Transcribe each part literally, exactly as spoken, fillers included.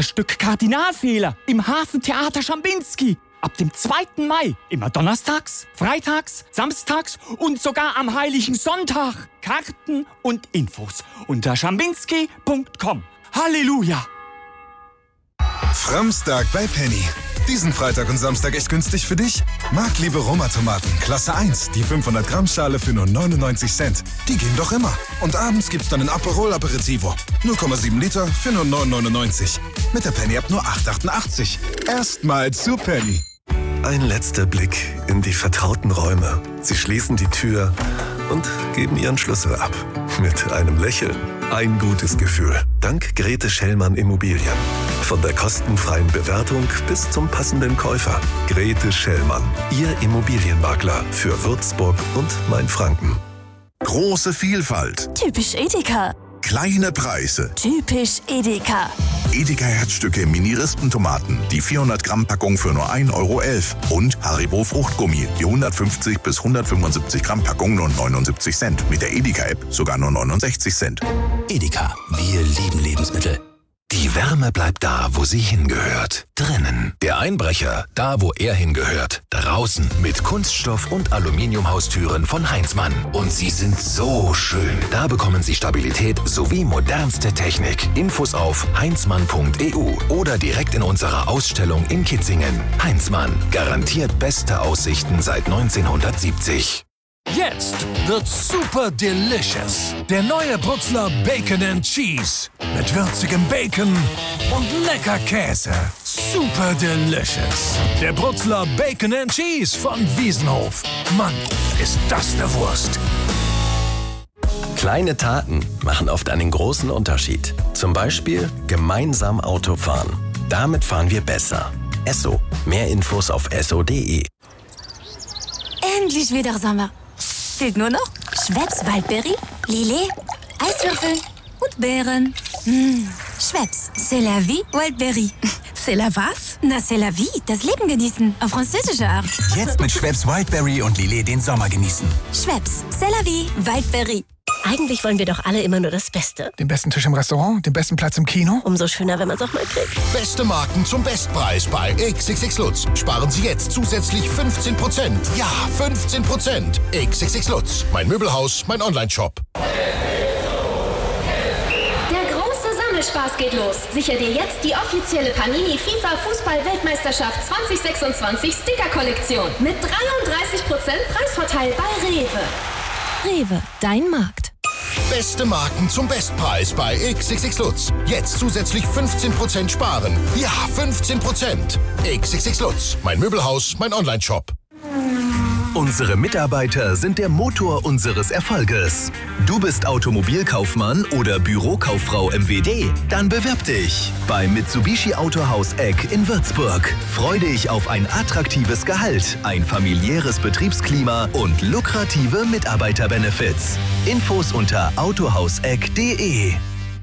das Stück Kardinalfehler im Hafentheater Schambinski. Ab dem zweiten Mai. Immer donnerstags, freitags, samstags und sogar am Heiligen Sonntag. Karten und Infos unter schambinski punkt com. Halleluja! Framstag bei Penny. Diesen Freitag und Samstag echt günstig für dich? Marktliebe Roma-Tomaten, Klasse eins, die fünfhundert Gramm Schale für nur neunundneunzig Cent. Die gehen doch immer. Und abends gibt's dann ein Aperol Aperitivo. null Komma sieben Liter für nur neun neunundneunzig. Mit der Penny-App nur acht achtundachtzig. Erstmal zu Penny. Ein letzter Blick in die vertrauten Räume. Sie schließen die Tür und geben ihren Schlüssel ab. Mit einem Lächeln. Ein gutes Gefühl. Dank Grete Schellmann Immobilien. Von der kostenfreien Bewertung bis zum passenden Käufer. Grete Schellmann. Ihr Immobilienmakler für Würzburg und Mainfranken. Große Vielfalt. Typisch Edeka. Kleine Preise. Typisch Edeka. Edeka Herzstücke Mini-Rispentomaten. Die vierhundert Gramm Packung für nur ein Euro elf. Und Haribo Fruchtgummi. Die hundertfünfzig bis hundertfünfundsiebzig Gramm Packung nur neunundsiebzig Cent. Mit der Edeka-App sogar nur neunundsechzig Cent. Edeka. Wir lieben Lebensmittel. Die Wärme bleibt da, wo sie hingehört. Drinnen. Der Einbrecher, da wo er hingehört. Draußen mit Kunststoff- und Aluminiumhaustüren von Heinzmann. Und sie sind so schön. Da bekommen Sie Stabilität sowie modernste Technik. Infos auf heinzmann punkt e u oder direkt in unserer Ausstellung in Kitzingen. Heinzmann. Garantiert beste Aussichten seit neunzehnhundertsiebzig. Jetzt wird's super delicious. Der neue Brutzler Bacon and Cheese. Mit würzigem Bacon und lecker Käse. Super delicious. Der Brutzler Bacon and Cheese von Wiesenhof. Mann, ist das eine Wurst. Kleine Taten machen oft einen großen Unterschied. Zum Beispiel gemeinsam Auto fahren. Damit fahren wir besser. Esso. Mehr Infos auf esso punkt de. Endlich wieder Sommer. Fehlt nur noch Schweppes Waldbeere, Lillet, Eiswürfel und Beeren. Mmh. Schweppes, c'est la vie Waldbeere. C'est la was? Na, c'est la vie, das Leben genießen, auf französische Art. Jetzt mit Schweppes Wildberry und Lillet den Sommer genießen. Schweppes, c'est la vie Waldbeere. Eigentlich wollen wir doch alle immer nur das Beste. Den besten Tisch im Restaurant, den besten Platz im Kino. Umso schöner, wenn man es auch mal kriegt. Beste Marken zum Bestpreis bei X X X Lutz. Sparen Sie jetzt zusätzlich fünfzehn Prozent. Ja, fünfzehn Prozent. X X X Lutz. Mein Möbelhaus, mein Online-Shop. Der große Sammelspaß geht los. Sicher dir jetzt die offizielle Panini FIFA Fußball-Weltmeisterschaft zwanzig sechsundzwanzig Sticker-Kollektion. Mit dreiunddreißig Prozent Preisvorteil bei Rewe. Rewe, dein Markt. Beste Marken zum Bestpreis bei X X X Lutz. Jetzt zusätzlich fünfzehn Prozent sparen. Ja, fünfzehn Prozent. X X X Lutz. Mein Möbelhaus, mein Online-Shop. Unsere Mitarbeiter sind der Motor unseres Erfolges. Du bist Automobilkaufmann oder Bürokauffrau im W D? Dann bewirb dich beim Mitsubishi Autohaus Eck in Würzburg. Freu dich auf ein attraktives Gehalt, ein familiäres Betriebsklima und lukrative Mitarbeiterbenefits. Infos unter autohauseck punkt de.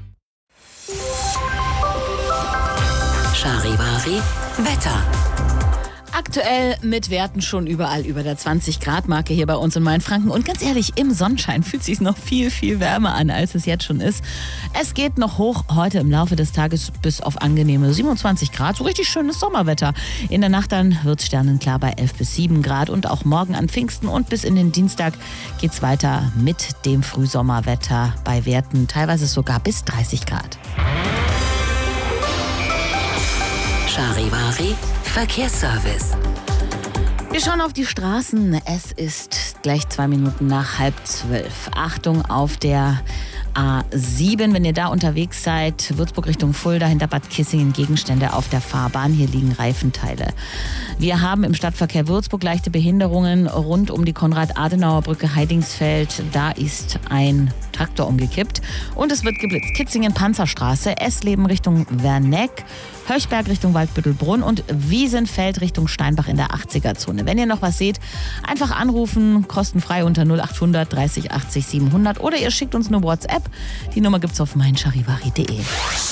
Charivari Wetter. Aktuell mit Werten schon überall über der zwanzig Grad Marke hier bei uns in Mainfranken. Und ganz ehrlich, im Sonnenschein fühlt es sich noch viel, viel wärmer an, als es jetzt schon ist. Es geht noch hoch heute im Laufe des Tages bis auf angenehme siebenundzwanzig Grad. So richtig schönes Sommerwetter. In der Nacht dann wird es sternenklar bei elf bis sieben Grad. Und auch morgen an Pfingsten und bis in den Dienstag geht es weiter mit dem Frühsommerwetter bei Werten teilweise sogar bis dreißig Grad. Charivari Verkehrsservice. Wir schauen auf die Straßen. Es ist gleich zwei Minuten nach halb zwölf. Achtung auf der A sieben, wenn ihr da unterwegs seid, Würzburg Richtung Fulda, hinter Bad Kissingen Gegenstände auf der Fahrbahn. Hier liegen Reifenteile. Wir haben im Stadtverkehr Würzburg leichte Behinderungen rund um die Konrad-Adenauer-Brücke Heidingsfeld. Da ist ein Traktor umgekippt und es wird geblitzt. Kitzingen Panzerstraße, Essleben Richtung Werneck, Höchberg Richtung Waldbüttelbrunn und Wiesenfeld Richtung Steinbach in der achtziger-Zone. Wenn ihr noch was seht, einfach anrufen, kostenfrei unter null achthundert dreißig achtzig siebenhundert oder ihr schickt uns eine WhatsApp. Die Nummer gibt's auf mein charivari punkt de.